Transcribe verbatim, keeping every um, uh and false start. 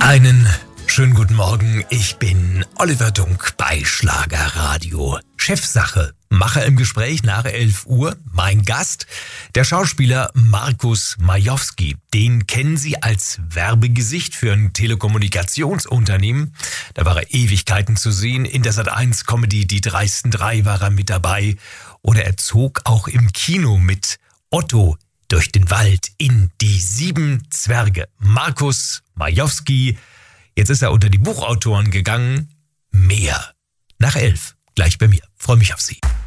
Einen schönen guten Morgen, ich bin Oliver Dunk bei Schlagerradio. Chefsache, Macher im Gespräch nach elf Uhr. Mein Gast, der Schauspieler Markus Majowski. Den kennen Sie als Werbegesicht für ein Telekommunikationsunternehmen. Da war er Ewigkeiten zu sehen. In der Sat eins Comedy Die dreisten drei war er mit dabei. Oder er zog auch im Kino mit Otto durch den Wald in Die sieben Zwerge. Markus Majowski. Jetzt ist er unter die Buchautoren gegangen. Mehr nach elf. Gleich bei mir. Freue mich auf Sie.